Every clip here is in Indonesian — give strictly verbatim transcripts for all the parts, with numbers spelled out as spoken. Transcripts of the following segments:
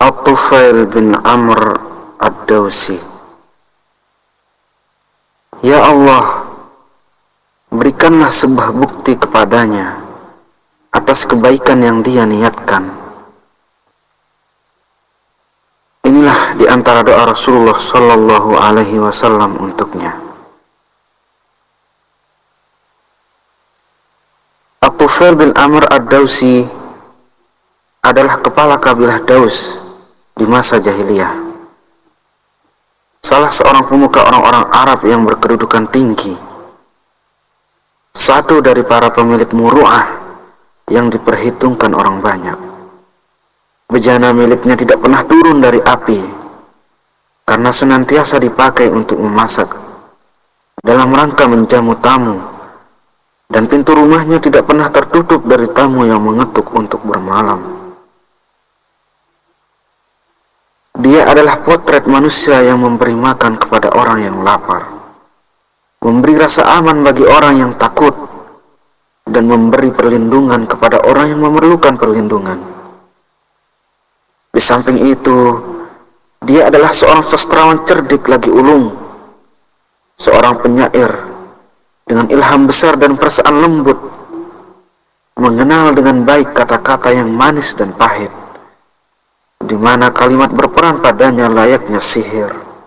At-Tufail bin Amr Ad-Dawsi. Ya Allah, berikanlah sebuah bukti kepadanya atas kebaikan yang dia niatkan. Inilah di antara doa Rasulullah Sallallahu Alaihi Wasallam untuknya. At-Tufail bin Amr Ad-Dawsi adalah kepala kabilah Daus di masa jahiliyah, salah seorang pemuka orang-orang Arab yang berkedudukan tinggi, satu dari para pemilik muru'ah yang diperhitungkan orang banyak. Bejana miliknya tidak pernah turun dari api karena senantiasa dipakai untuk memasak dalam rangka menjamu tamu, dan pintu rumahnya tidak pernah tertutup dari tamu yang mengetuk untuk bermalam. Dia adalah potret manusia yang memberi makan kepada orang yang lapar, memberi rasa aman bagi orang yang takut, dan memberi perlindungan kepada orang yang memerlukan perlindungan. Di samping itu, dia adalah seorang sastrawan cerdik lagi ulung, seorang penyair dengan ilham besar dan perasaan lembut, mengenal dengan baik kata-kata yang manis dan pahit, di mana kalimat berperan padanya layaknya sihir.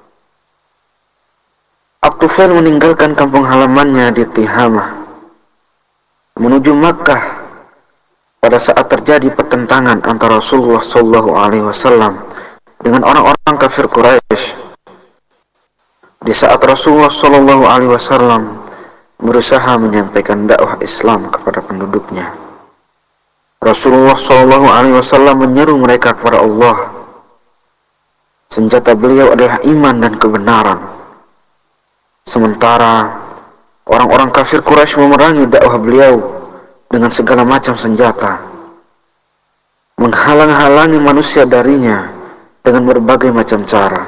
At-Tufail meninggalkan kampung halamannya di Tihamah menuju Makkah pada saat terjadi pertentangan antara Rasulullah Shallallahu Alaihi Wasallam dengan orang-orang kafir Quraisy. Di saat Rasulullah Shallallahu Alaihi Wasallam berusaha menyampaikan dakwah Islam kepada penduduknya, Rasulullah Shallallahu Alaihi Wasallam menyeru mereka kepada Allah. Senjata beliau adalah iman dan kebenaran. Sementara orang-orang kafir Quraisy memerangi dakwah beliau dengan segala macam senjata, menghalang-halangi manusia darinya dengan berbagai macam cara.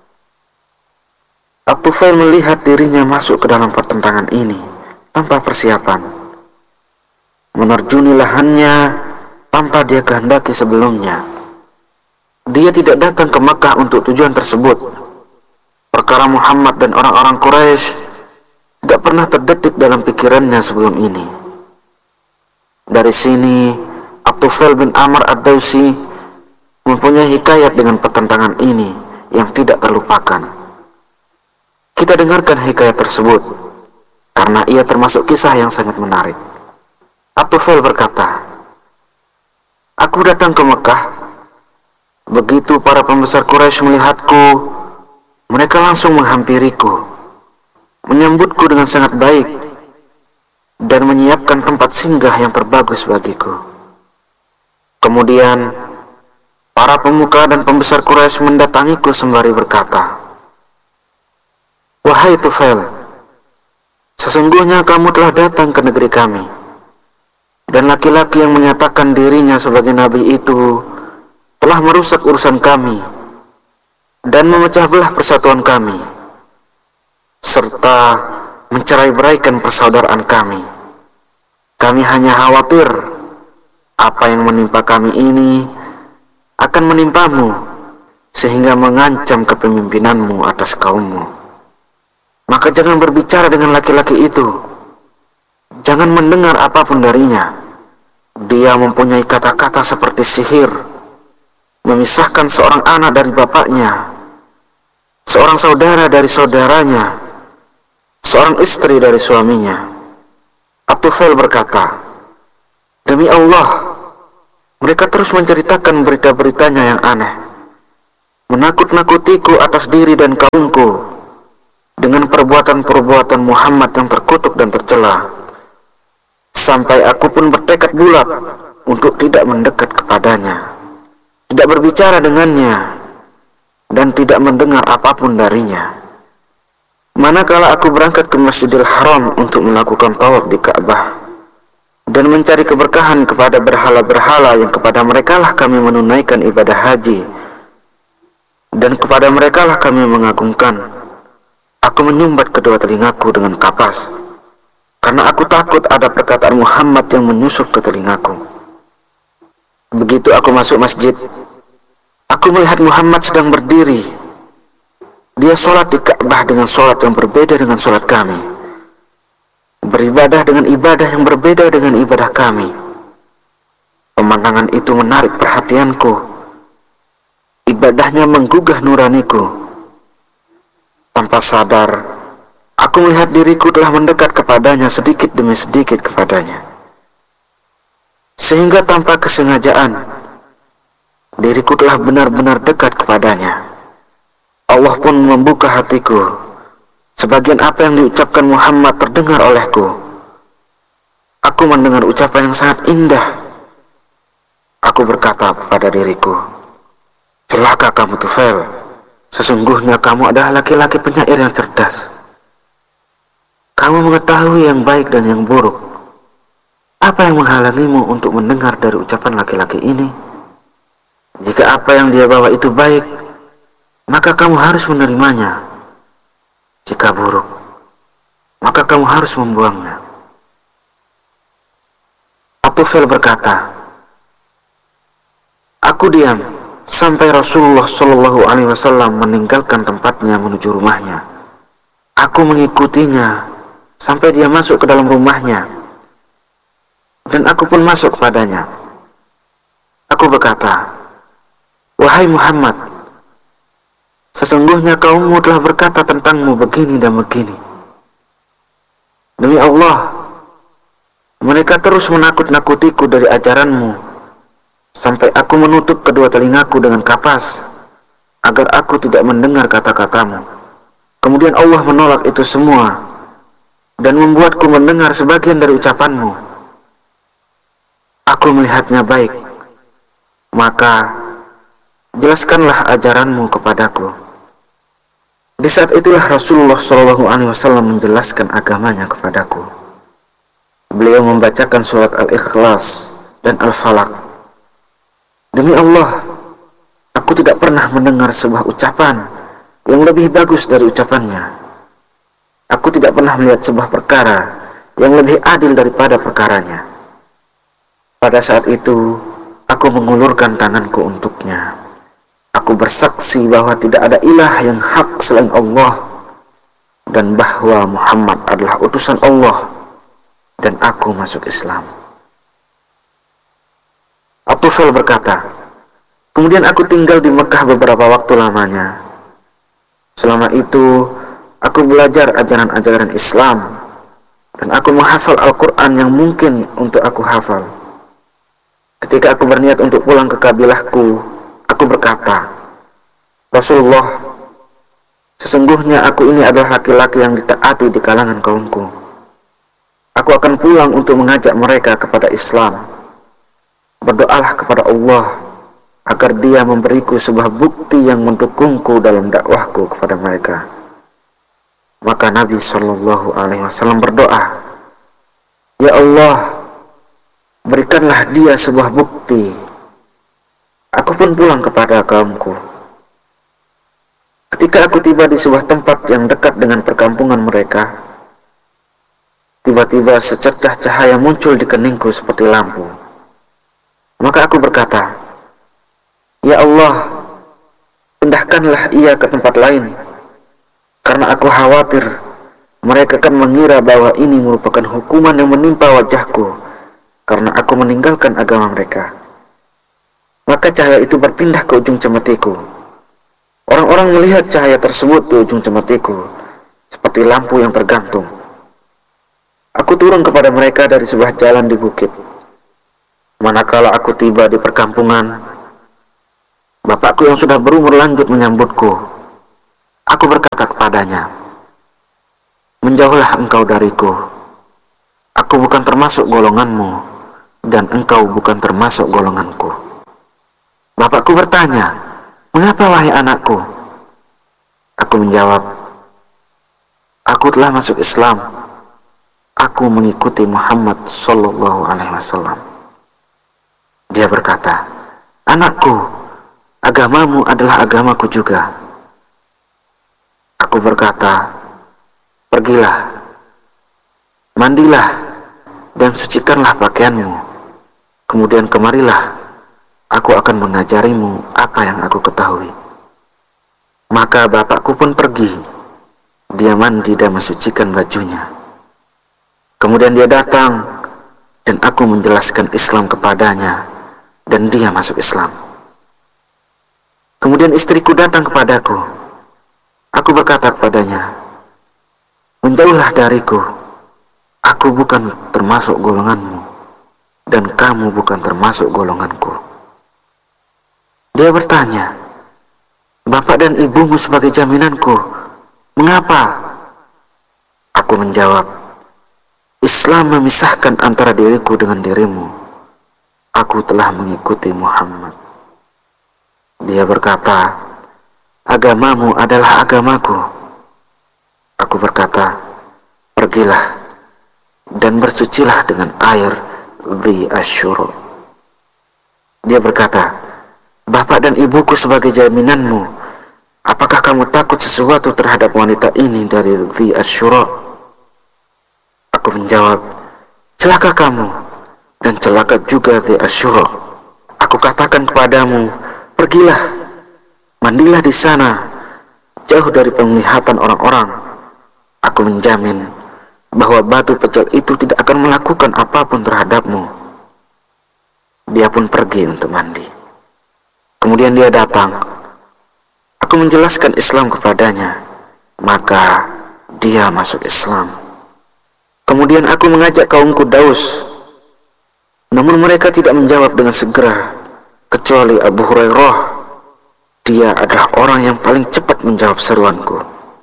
At-Tufail melihat dirinya masuk ke dalam pertentangan ini tanpa persiapan, menerjuni lahannya tanpa dia kehendaki sebelumnya. Dia tidak datang ke Makkah untuk tujuan tersebut. Perkara Muhammad dan orang-orang Quraisy tidak pernah terdetik dalam pikirannya sebelum ini. Dari sini, At-Tufail bin Amr Ad-Dawsi mempunyai hikayat dengan pertentangan ini yang tidak terlupakan. Kita dengarkan hikayat tersebut karena ia termasuk kisah yang sangat menarik. At-Tufail berkata, "Aku datang ke Mekah. Begitu para pembesar Quraisy melihatku, mereka langsung menghampiriku, menyambutku dengan sangat baik, dan menyiapkan tempat singgah yang terbagus bagiku. Kemudian, para pemuka dan pembesar Quraisy mendatangiku sembari berkata, 'Wahai Tufail, sesungguhnya kamu telah datang ke negeri kami, dan laki-laki yang menyatakan dirinya sebagai nabi itu telah merusak urusan kami dan memecah belah persatuan kami, serta mencerai-beraikan persaudaraan kami. Kami hanya khawatir apa yang menimpa kami ini akan menimpamu, sehingga mengancam kepemimpinanmu atas kaummu. Maka jangan berbicara dengan laki-laki itu. Jangan mendengar apapun darinya. Dia mempunyai kata-kata seperti sihir, memisahkan seorang anak dari bapaknya, seorang saudara dari saudaranya, seorang istri dari suaminya." At-Tufail berkata, "Demi Allah, mereka terus menceritakan berita-beritanya yang aneh, menakut-nakutiku atas diri dan kaumku dengan perbuatan-perbuatan Muhammad yang terkutuk dan tercela, sampai aku pun bertekad bulat untuk tidak mendekat kepadanya, tidak berbicara dengannya, dan tidak mendengar apapun darinya. Manakala aku berangkat ke Masjidil Haram untuk melakukan tawaf di Ka'bah dan mencari keberkahan kepada berhala-berhala yang kepada merekalah kami menunaikan ibadah haji, dan kepada merekalah kami mengagungkan, aku menyumbat kedua telingaku dengan kapas, karena aku takut ada perkataan Muhammad yang menyusup ke telingaku. Begitu aku masuk masjid, aku Aku melihat Muhammad sedang berdiri. Dia sholat di Ka'bah dengan sholat yang berbeda dengan sholat kami, beribadah dengan ibadah yang berbeda dengan ibadah kami. Pemandangan itu menarik perhatianku. Ibadahnya menggugah nuraniku. Tanpa sadar, aku melihat diriku telah mendekat kepadanya sedikit demi sedikit kepadanya. Sehingga tanpa kesengajaan, diriku telah benar-benar dekat kepadanya. Allah pun membuka hatiku. Sebagian apa yang diucapkan Muhammad terdengar olehku. Aku mendengar ucapan yang sangat indah. Aku berkata kepada diriku, celaka kamu Tufail, sesungguhnya kamu adalah laki-laki penyair yang cerdas. Kamu mengetahui yang baik dan yang buruk. Apa yang menghalangimu untuk mendengar dari ucapan laki-laki ini? Jika apa yang dia bawa itu baik, maka kamu harus menerimanya. Jika buruk, maka kamu harus membuangnya. At-Tufail berkata, aku diam sampai Rasulullah Shallallahu Alaihi Wasallam meninggalkan tempatnya menuju rumahnya. Aku mengikutinya sampai dia masuk ke dalam rumahnya, dan aku pun masuk kepadanya. Aku berkata, wahai Muhammad, sesungguhnya kaummu telah berkata tentangmu begini dan begini. Demi Allah, mereka terus menakut-nakutiku dari ajaranmu, sampai aku menutup kedua telingaku dengan kapas, agar aku tidak mendengar kata-katamu. Kemudian Allah menolak itu semua, dan membuatku mendengar sebagian dari ucapanmu. Aku melihatnya baik, maka jelaskanlah ajaranmu kepadaku. Di saat itulah Rasulullah Shallallahu Alaihi Wasallam menjelaskan agamanya kepadaku. Beliau membacakan surat Al-Ikhlas dan Al-Falaq. Demi Allah, aku tidak pernah mendengar sebuah ucapan yang lebih bagus dari ucapannya. Aku tidak pernah melihat sebuah perkara yang lebih adil daripada perkaranya. Pada saat itu, aku mengulurkan tanganku untuknya. Aku bersaksi bahwa tidak ada ilah yang hak selain Allah, dan bahwa Muhammad adalah utusan Allah, dan aku masuk Islam. At-Tufail berkata, kemudian aku tinggal di Mekah beberapa waktu lamanya. Selama itu, aku belajar ajaran-ajaran Islam, dan aku menghafal Al-Quran yang mungkin untuk aku hafal. Ketika aku berniat untuk pulang ke kabilahku, aku berkata, Rasulullah, sesungguhnya aku ini adalah laki-laki yang ditaati di kalangan kaumku. Aku akan pulang untuk mengajak mereka kepada Islam. Berdoalah kepada Allah agar Dia memberiku sebuah bukti yang mendukungku dalam dakwahku kepada mereka. Maka Nabi Shallallahu Alaihi Wasallam berdoa, ya Allah, berikanlah dia sebuah bukti. Aku pun pulang kepada kaumku. Ketika aku tiba di sebuah tempat yang dekat dengan perkampungan mereka, tiba-tiba secercah cahaya muncul di keningku seperti lampu. Maka aku berkata, ya Allah, pindahkanlah ia ke tempat lain, karena aku khawatir mereka akan mengira bahwa ini merupakan hukuman yang menimpa wajahku karena aku meninggalkan agama mereka. Maka cahaya itu berpindah ke ujung cemetiku. Orang-orang melihat cahaya tersebut di ujung cemetiku seperti lampu yang tergantung. Aku turun kepada mereka dari sebuah jalan di bukit. Manakala aku tiba di perkampungan, bapakku yang sudah berumur lanjut menyambutku. Aku berkata kepadanya, menjauhlah engkau dariku. Aku bukan termasuk golonganmu, dan engkau bukan termasuk golonganku. Bapakku bertanya, mengapa wahai anakku? Aku menjawab, aku telah masuk Islam. Aku mengikuti Muhammad Sallallahu Alaihi Wasallam. Dia berkata, anakku, agamamu adalah agamaku juga. Aku berkata, pergilah, mandilah, dan sucikanlah pakaianmu. Kemudian kemarilah, aku akan mengajarimu apa apa yang aku ketahui. Maka bapakku pun pergi. Dia mandi dan mensucikan bajunya. Kemudian dia datang dan aku menjelaskan Islam kepadanya dan dia masuk Islam. Kemudian istriku datang kepadaku. Aku berkata kepadanya, menjauhlah dariku. Aku bukan termasuk golonganmu dan kamu bukan termasuk golonganku. Dia bertanya, bapak dan ibumu sebagai jaminanku, mengapa? Aku menjawab, Islam memisahkan antara diriku dengan dirimu. Aku telah mengikuti Muhammad. Dia berkata, agamamu adalah agamaku. Aku berkata, pergilah dan bersucilah dengan air Dhi Asyura. Dia berkata, bapak dan ibuku sebagai jaminanmu, apakah kamu takut sesuatu terhadap wanita ini dari Dhi Asyura? Aku menjawab, celaka kamu dan celaka juga Dhi Asyura. Aku katakan kepadamu, pergilah, mandilah di sana, jauh dari penglihatan orang-orang. Aku menjamin bahwa batu pecel itu tidak akan melakukan apapun terhadapmu. Dia pun pergi untuk mandi. Kemudian dia datang. Aku menjelaskan Islam kepadanya, maka dia masuk Islam. Kemudian aku mengajak kaumku Daus, namun mereka tidak menjawab dengan segera, kecuali Abu Hurairah. Dia adalah orang yang paling cepat menjawab seruanku.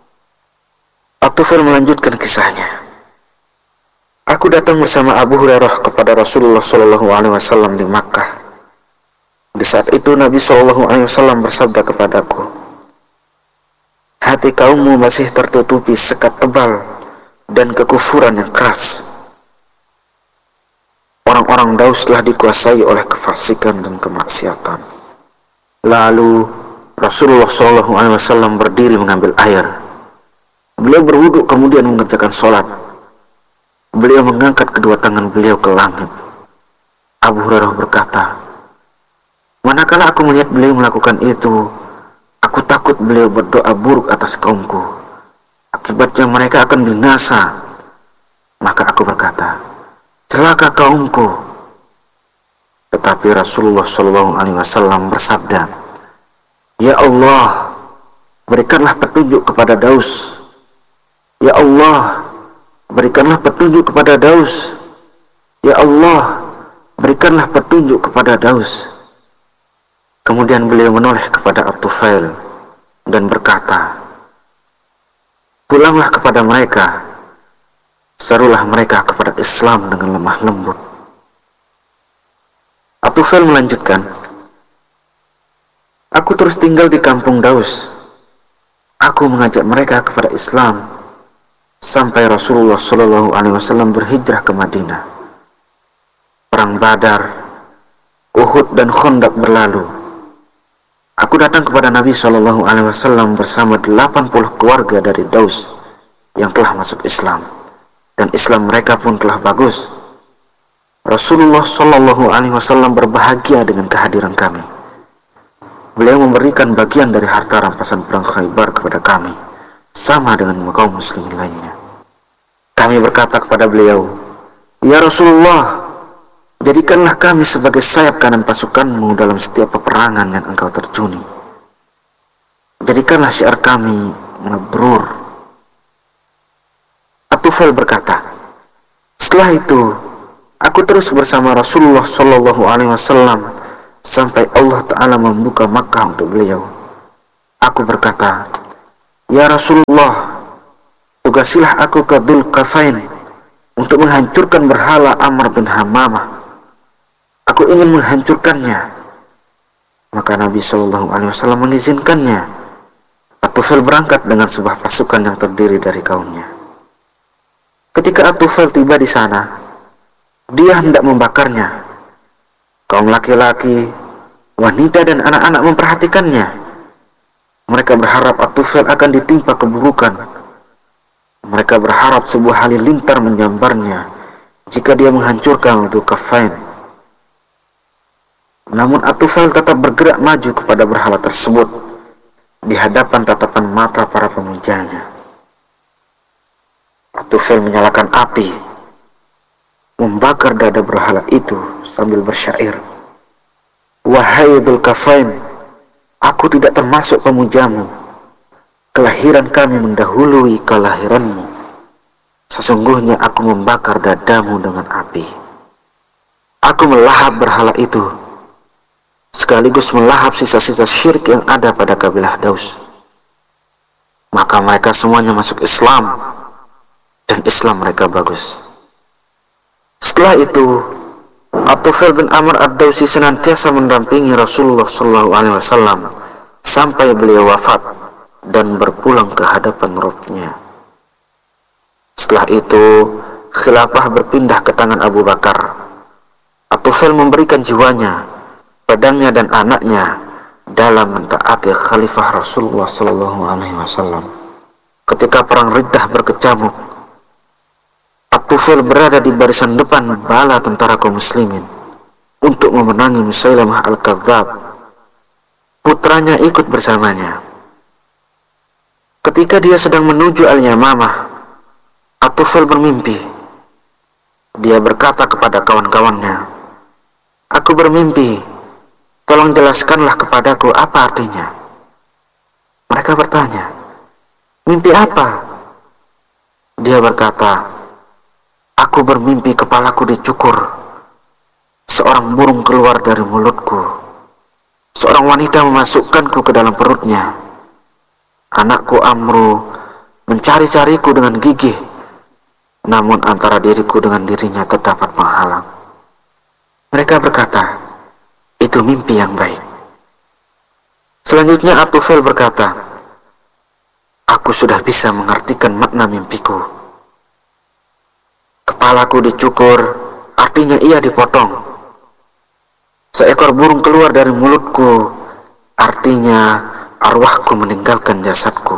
At-Tufail melanjutkan kisahnya. Aku datang bersama Abu Hurairah kepada Rasulullah shallallahu alaihi wasallam di Makkah. Di saat itu Nabi shallallahu alaihi wasallam bersabda kepadaku, hati kaummu masih tertutupi sekat tebal dan kekufuran yang keras. Orang-orang Daus telah dikuasai oleh kefasikan dan kemaksiatan. Lalu Rasulullah shallallahu alaihi wasallam berdiri mengambil air. Beliau berwudu kemudian mengerjakan sholat. Beliau mengangkat kedua tangan beliau ke langit. Abu Hurairah berkata, manakala aku melihat beliau melakukan itu, aku takut beliau berdoa buruk atas kaumku. Akibatnya mereka akan binasa. Maka aku berkata, celaka kaumku. Tetapi Rasulullah shallallahu alaihi wasallam bersabda, ya Allah, berikanlah petunjuk kepada Daus. Ya Allah, berikanlah petunjuk kepada Daus. Ya Allah, berikanlah petunjuk kepada Daus. Kemudian beliau menoleh kepada At-Tufail dan berkata, pulanglah kepada mereka, serulah mereka kepada Islam dengan lemah lembut. At-Tufail melanjutkan, aku terus tinggal di kampung Daus. Aku mengajak mereka kepada Islam sampai Rasulullah shallallahu alaihi wasallam berhijrah ke Madinah. Perang Badar, Uhud dan Khandaq berlalu. Aku datang kepada Nabi shallallahu alaihi wasallam bersama delapan puluh keluarga dari Daus yang telah masuk Islam, dan Islam mereka pun telah bagus. Rasulullah shallallahu alaihi wasallam berbahagia dengan kehadiran kami. Beliau memberikan bagian dari harta rampasan perang Khaybar kepada kami, sama dengan kaum muslimin lainnya. Kami berkata kepada beliau, ya Rasulullah, jadikanlah kami sebagai sayap kanan pasukanmu dalam setiap peperangan yang engkau terjuni. Jadikanlah syiar kami mabrur. At-Tufail berkata, setelah itu aku terus bersama Rasulullah shallallahu alaihi wasallam sampai Allah Ta'ala membuka Makkah untuk beliau. Aku berkata, ya Rasulullah, tugasilah aku ke Dzul Qafain untuk menghancurkan berhala Amr bin Hammamah. Aku ingin menghancurkannya. Maka Nabi shallallahu alaihi wasallam mengizinkannya. At-Tufail berangkat dengan sebuah pasukan yang terdiri dari kaumnya. Ketika At-Tufail tiba di sana, dia hendak membakarnya. Kaum laki-laki, wanita dan anak-anak memperhatikannya. Mereka berharap At-Tufail akan ditimpa keburukan. Mereka berharap sebuah halilintar menyambarnya jika dia menghancurkan Dzul Qafain. Namun At-Tufail tetap bergerak maju kepada berhala tersebut di hadapan tatapan mata para pemujanya. At-Tufail menyalakan api, membakar dada berhala itu sambil bersyair, "Wahai Dzul Kafain, aku tidak termasuk pemujamu. Kelahiran kami mendahului kelahiranmu. Sesungguhnya aku membakar dadamu dengan api. Aku melahap berhala itu, sekaligus melahap sisa-sisa syirik yang ada pada kabilah Daus. Maka mereka semuanya masuk Islam, dan Islam mereka bagus." Setelah itu, At-Tufail bin Amr ad-Dausi senantiasa mendampingi Rasulullah shallallahu alaihi wasallam sampai beliau wafat dan berpulang ke hadapan Rabb-Nya. Setelah itu, khilafah berpindah ke tangan Abu Bakar. At-Tufail memberikan jiwanya, pedangnya dan anaknya dalam mentaati khalifah Rasulullah shallallahu alaihi wasallam. Ketika perang Riddah berkecamuk, At-Tufail berada di barisan depan bala tentara kaum muslimin untuk memenangi Musailamah al-Kadzdzab. Putranya ikut bersamanya. Ketika dia sedang menuju Al-Yamamah, At-Tufail bermimpi. Dia berkata kepada kawan-kawannya, "Aku bermimpi, tolong jelaskanlah kepadaku apa artinya." Mereka bertanya, "Mimpi apa?" Dia berkata, "Aku bermimpi kepalaku dicukur, seorang burung keluar dari mulutku, seorang wanita memasukkanku ke dalam perutnya, anakku Amru mencari-cariku dengan gigih, namun antara diriku dengan dirinya terdapat penghalang." Mereka berkata, "Itu mimpi yang baik." Selanjutnya At-Tufail berkata, "Aku sudah bisa mengartikan makna mimpiku. Kepalaku dicukur, artinya ia dipotong. Seekor burung keluar dari mulutku, artinya arwahku meninggalkan jasadku.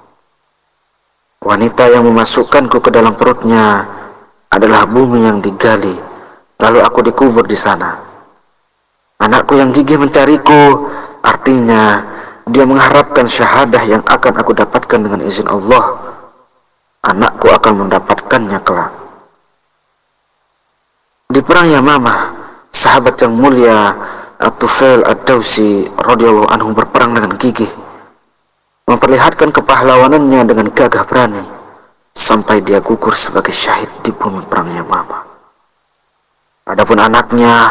Wanita yang memasukkanku ke dalam perutnya adalah bumi yang digali, lalu aku dikubur di sana. Anakku yang gigih mencariku, artinya dia mengharapkan syahadah yang akan aku dapatkan dengan izin Allah. Anakku akan mendapatkannya kelak." Di perang Yamamah, sahabat yang mulia At-Tufail ad-Dausi radhiyallahu anhu berperang dengan gigih, memperlihatkan kepahlawanannya dengan gagah berani sampai dia gugur sebagai syahid di bumi perang Yamamah. Adapun anaknya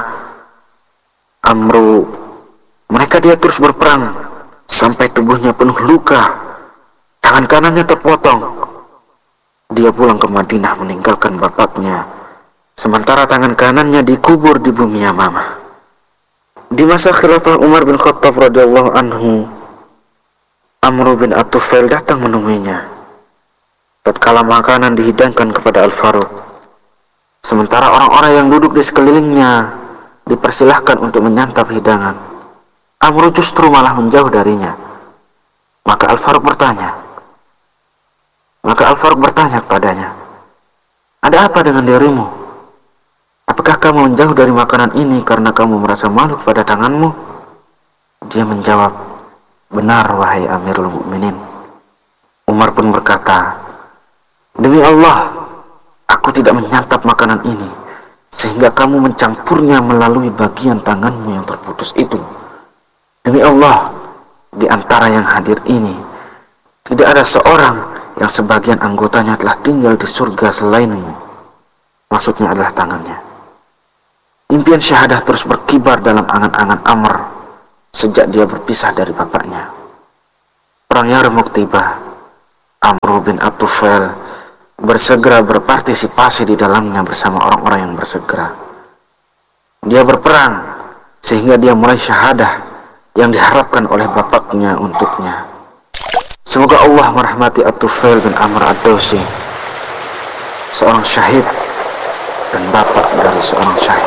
Amru, mereka dia terus berperang sampai tubuhnya penuh luka, tangan kanannya terpotong. Dia pulang ke Madinah meninggalkan bapaknya, sementara tangan kanannya dikubur di bumi Yamamah. Di masa khilafah Umar bin Khattab radhiyallahu anhu, Amr bin At-Tufail datang menemuinya tatkala makanan dihidangkan kepada Al-Faruq, sementara orang-orang yang duduk di sekelilingnya dipersilahkan untuk menyantap hidangan. Amr justru malah menjauh darinya. Maka Al-Faruq bertanya Maka Al-Faruq bertanya kepadanya, "Ada apa dengan dirimu? Apakah kamu menjauh dari makanan ini karena kamu merasa malu pada tanganmu?" Dia menjawab, "Benar, wahai Amirul Mukminin." Umar pun berkata, "Demi Allah, aku tidak menyantap makanan ini sehingga kamu mencampurnya melalui bagian tanganmu yang terputus itu. Demi Allah, di antara yang hadir ini tidak ada seorang yang sebagian anggotanya telah tinggal di surga selainmu." Maksudnya adalah tangannya. Impian syahadah terus berkibar dalam angan-angan Amr sejak dia berpisah dari bapaknya. Perang Yarmuk tiba. Amr bin At-Tufail bersegera berpartisipasi di dalamnya bersama orang-orang yang bersegera. Dia berperang sehingga dia mulai syahadah yang diharapkan oleh bapaknya untuknya. Semoga Allah merahmati At-Tufail bin Amr ad-Dausi, seorang syahid dan bapak dari seorang syahid.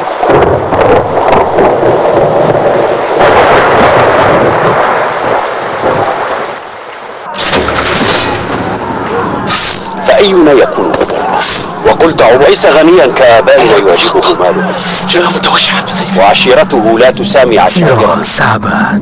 فأينا يكون بدلا وقلت ليس غنيا كآبائنا يعجبه ماله جاء متوشعا وعشيرته لا تسامي عشيرته. Sahabat.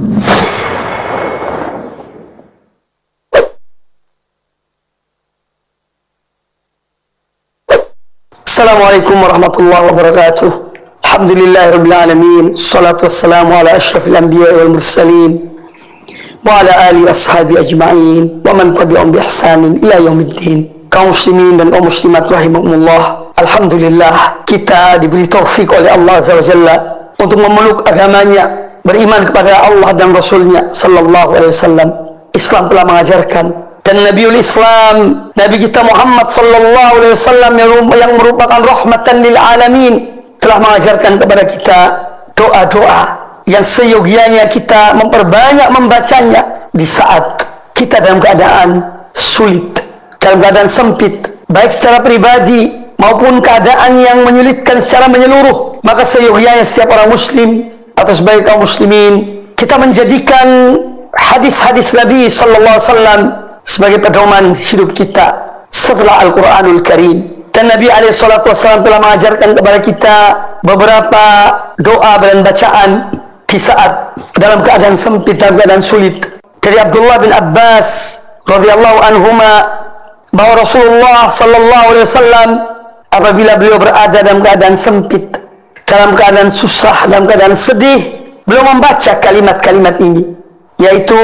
Assalamualaikum warahmatullahi wabarakatuh. Alhamdulillahirabbil alamin. Shalatu wassalamu ala asyrafil anbiya'i wal mursalin wa ala alihi washabihi ajma'in wa man tabi'ahum bi ihsanin ila yaumiddin. Kaum muslimin dan kaum muslimat rahimakumullah. Alhamdulillah kita diberi taufik oleh Allah Azza wa Jalla untuk memeluk agamanya, beriman kepada Allah dan Rasulnya sallallahu alaihi wasallam. Islam telah mengajarkan, dan Nabiul Islam, Nabi kita Muhammad sallallahu alaihi wasallam yang merupakan rahmatan lil alamin, telah mengajarkan kepada kita doa-doa yang seyogianya kita memperbanyak membacanya di saat kita dalam keadaan sulit, dalam keadaan sempit, baik secara pribadi maupun keadaan yang menyulitkan secara menyeluruh. Maka seyogianya setiap orang muslim atau sebagai kaum muslimin, kita menjadikan hadis-hadis Nabi sallallahu alaihi wasallam sebagai pedoman hidup kita setelah Al-Quranul Karim. Dan Nabi alaihi salatu wasallam telah mengajarkan kepada kita beberapa doa dan bacaan di saat dalam keadaan sempit, dalam keadaan sulit. Dari Abdullah bin Abbas radhiyallahu anhuma bahwa Rasulullah sallallahu alaihi wasallam apabila beliau berada dalam keadaan sempit, dalam keadaan susah, dalam keadaan sedih, beliau membaca kalimat-kalimat ini, yaitu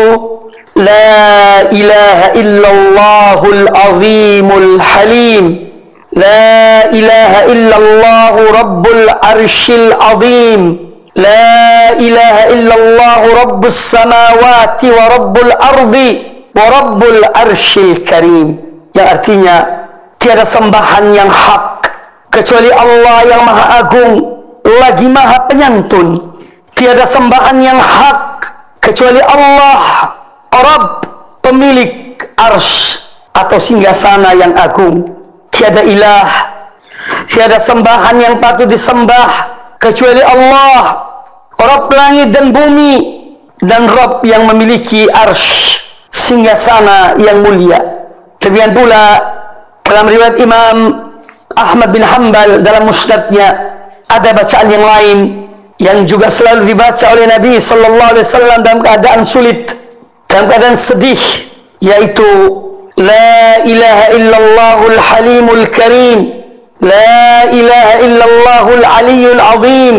La ilaha illallahul azimul halim, La ilaha illallahu rabbul arshil azim, La ilaha illallahu rabbus samawati wa rabbul ardi wa rabbul arshil karim. Yang artinya, tiada sembahan yang hak kecuali Allah yang maha agung lagi maha penyantun. Tiada sembahan yang hak kecuali Allah Rabb, pemilik arsy atau singgasana yang agung. Tiada ilah, tiada sembahan yang patut disembah kecuali Allah, Rabb langit dan bumi, dan Rabb yang memiliki arsy, singgasana yang mulia. Demikian pula dalam riwayat Imam Ahmad bin Hanbal dalam musnadnya ada bacaan yang lain yang juga selalu dibaca oleh Nabi sallallahu alaihi wasallam dalam keadaan sulit, dalam keadaan sedih, yaitu La ilaha illallahul halimul karim, La ilaha illallahul aliyul azim,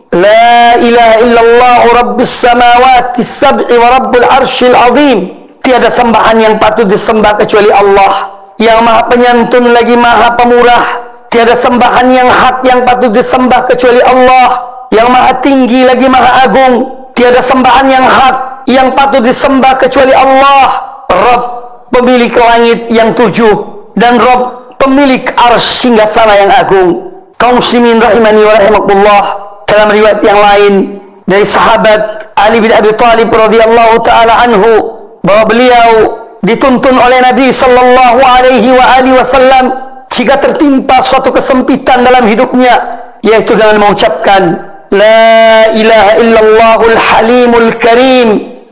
La ilaha illallahu rabbis samawati sab'i wa rabbul arshil azim. Tiada sembahan yang patut disembah kecuali Allah yang maha penyantun lagi maha pemurah. Tiada sembahan yang hak yang patut disembah kecuali Allah yang maha tinggi lagi maha agung. Tiada sembahan yang hak yang patut disembah kecuali Allah, Rabb pemilik langit yang tujuh dan Rabb pemilik arsy singgasana yang agung. Kaum muslimin rahimani wa rahimakumullah, dalam riwayat yang lain dari sahabat Ali bin Abi Thalib radhiyallahu taala anhu bahwa beliau dituntun oleh Nabi sallallahu alaihi wa alihi wasallam jika tertimpa suatu kesempitan dalam hidupnya, yaitu dengan mengucapkan La ilaha illallahul halimul karim,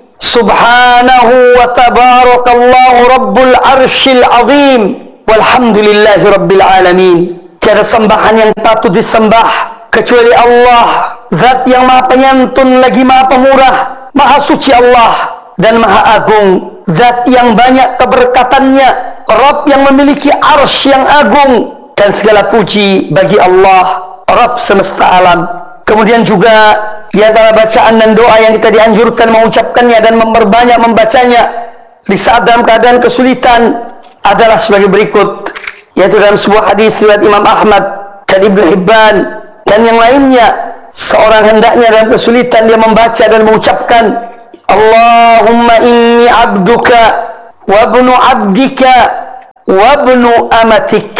Subhanahu wa tabarakallahu rabbul arshil azim, walhamdulillahi rabbil alamin. Tiada sembahan yang patut disembah kecuali Allah, Zat yang maha penyantun lagi maha pemurah, maha suci Allah dan maha agung, Zat yang banyak keberkatannya, Rabb yang memiliki arsy yang agung, dan segala puji bagi Allah, Rabb semesta alam. Kemudian juga di antara bacaan dan doa yang kita dianjurkan mengucapkannya dan memperbanyak membacanya di saat dalam keadaan kesulitan adalah sebagai berikut, yaitu dalam sebuah hadis riwayat Imam Ahmad dan Ibnu Hibban dan yang lainnya, seorang hendaknya dalam kesulitan dia membaca dan mengucapkan Allahumma inni abduka wa ibnu abdika wa ibnu amatik,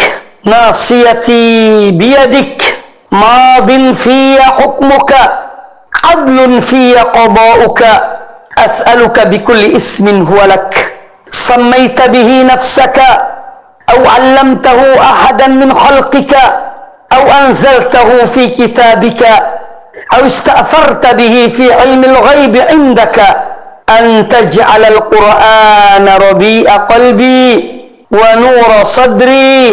nasiyati biyadik, madin fiyya hukmuka, adlun fiyya qada'uka, as'aluka bikulli ismin huwa lak sammaita bihi nafsaka aw 'allamtahu ahadan min khalqika aw anzaltahu fi kitabika aw ista'tharta bihi fi 'ilmi al-ghaib 'indaka an taj'ala al-Qur'ana rabi'a qalbi wa nura sadri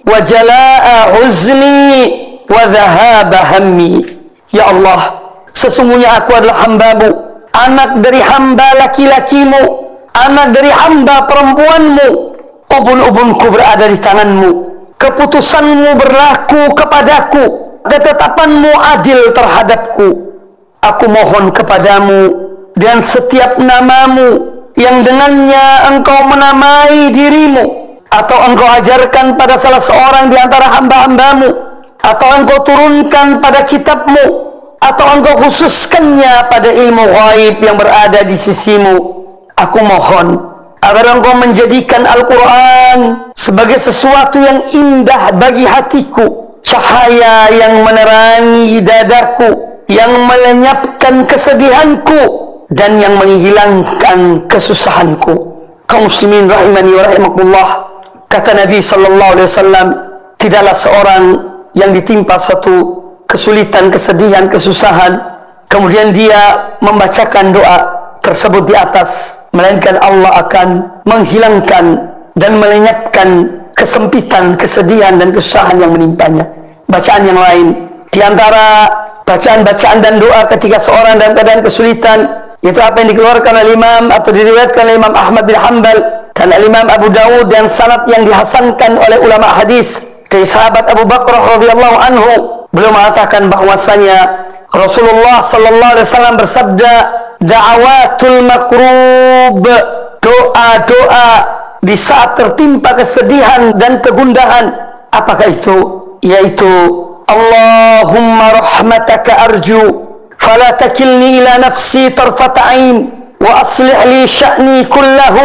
wa jalaa huzni wa dhahaba hammi. Ya Allah, sesungguhnya aku adalah hamba-Mu, anak dari hamba laki-lakimu, anak dari hamba perempuanmu. Ubun-ubunku berada di tangan-Mu, keputusan-Mu berlaku kepadaku, ketetapan-Mu adil terhadapku. Aku mohon kepadamu dan setiap namamu yang dengannya engkau menamai dirimu, atau engkau ajarkan pada salah seorang di antara hamba-hambamu, atau engkau turunkan pada kitabmu, atau engkau khususkannya pada ilmu ghaib yang berada di sisimu. Aku mohon agar engkau menjadikan Al-Quran sebagai sesuatu yang indah bagi hatiku, cahaya yang menerangi dadaku, yang melenyapkan kesedihanku, dan yang menghilangkan kesusahanku. Kaum muslimin rahimani wa rahimakumullah, kata Nabi sallallahu alaihi wasallam, tidaklah seorang yang ditimpa satu kesulitan, kesedihan, kesusahan, kemudian dia membacakan doa tersebut di atas, melainkan Allah akan menghilangkan dan melenyapkan kesempitan, kesedihan, dan kesusahan yang menimpanya. Bacaan yang lain di antara bacaan-bacaan dan doa ketika seorang dalam keadaan kesulitan, itu apa yang dikeluarkan oleh Imam atau diriwayatkan oleh Imam Ahmad bin Hanbal dan Imam Abu Dawud dan sanad yang dihasankan oleh ulama hadis dari sahabat Abu Bakrah radhiyallahu anhu. Beliau mengatakan bahwasanya Rasulullah sallallahu alaihi wasallam bersabda, da'awatul makrub, doa-doa di saat tertimpa kesedihan dan kegundahan. Apakah itu? Yaitu Allahumma rahmataka arju fala takilni ila nafsi tarfata ain wa aslih li sya'ni kullahu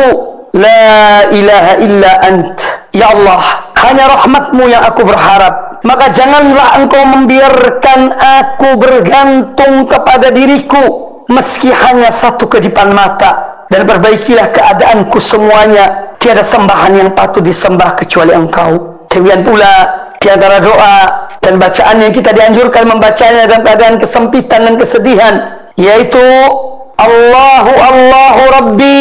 la ilaha illa ant. Ya Allah, hanya rahmat-Mu yang aku berharap, maka janganlah Engkau membiarkan aku bergantung kepada diriku meski hanya satu kedipan mata, dan perbaikilah keadaanku semuanya. Tiada sembahan yang patut disembah kecuali Engkau. Demikian pula di antara doa dan bacaan yang kita dianjurkan membacanya dalam keadaan kesempitan dan kesedihan, yaitu Allahu Allahu Rabbi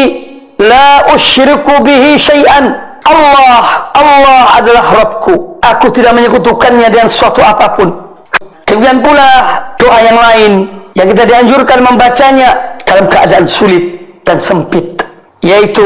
la usyriku bihi syai'an. Allah, Allah adalah Rabbku, aku tidak menyekutukannya dengan sesuatu apapun. Demikian pula doa yang lain yang kita dianjurkan membacanya dalam keadaan sulit dan sempit, yaitu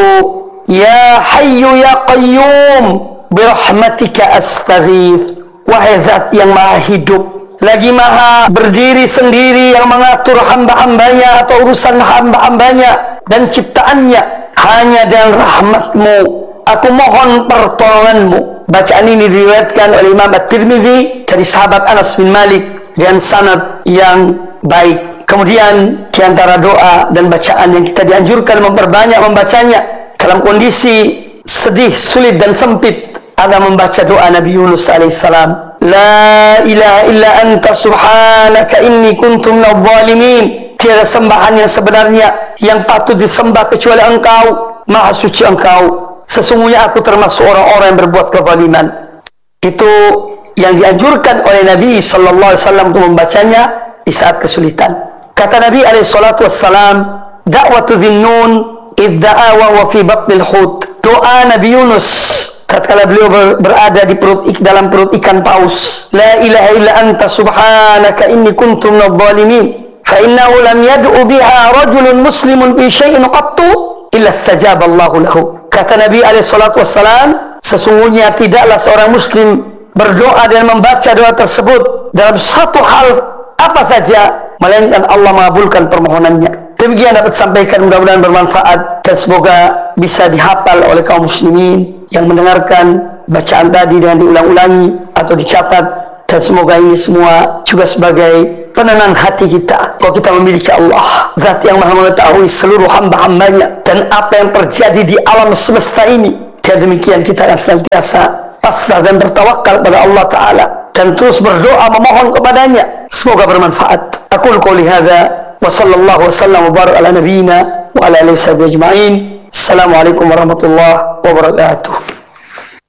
Ya Hayyu Ya Qayyum birahmatika astaghith. Wahai Zat yang maha hidup lagi maha berdiri sendiri, yang mengatur hamba-hambanya atau urusan hamba-hambanya dan ciptaannya, hanya dengan rahmat-Mu aku mohon pertolongan-Mu. Bacaan ini diriwayatkan oleh Imam At-Tirmidzi dari sahabat Anas bin Malik dengan sanad yang baik. Kemudian di antara doa dan bacaan yang kita dianjurkan memperbanyak membacanya dalam kondisi sedih, sulit dan sempit, ada membaca doa Nabi Yunus alaihissalam, La ilaha illa anta subhanaka inni kuntu minadh dhalimin. Tiada sembahan yang sebenarnya yang patut disembah kecuali Engkau, maha suci Engkau, sesungguhnya aku termasuk orang-orang yang berbuat kezaliman. Itu yang dianjurkan oleh Nabi sallallahu alaihi wasallam untuk membacanya di saat kesulitan. Kata Nabi alaihi salatu wassalam, da'watu dhinnun idda'a wa huwa fi batnil hut. Doa Nabi Yunus tatkala beliau ber, berada di perut ik, dalam perut ikan paus, La ilaha illa anta subhanaka inni kuntu minadh dhalimin, fa innahu lam yad'u biha rajulun muslimun fi syai'in qattu illa istajaba Allahu lahu. Kata Nabi alaihi salatu wassalam, sesungguhnya tidaklah seorang muslim berdoa dan membaca doa tersebut dalam satu hal apa saja, melainkan Allah mengabulkan permohonannya. Demikian dapat disampaikan, mudah-mudahan bermanfaat dan semoga bisa dihafal oleh kaum muslimin yang mendengarkan bacaan tadi dengan diulang-ulangi atau dicatat, dan semoga ini semua juga sebagai penenang hati kita kalau kita memiliki Allah, Zat yang maha mengetahui seluruh hamba-hambanya dan apa yang terjadi di alam semesta ini. Dan demikian kita akan senantiasa pasrah dan bertawakal kepada Allah Ta'ala dan terus berdoa memohon kepadanya. Semoga bermanfaat. Aku qouli hadza wa sallallahu wasallam wa barak ala nabiyyina wa ala alihi wa sahbihi ajma'in. Assalamualaikum warahmatullahi wabarakatuh.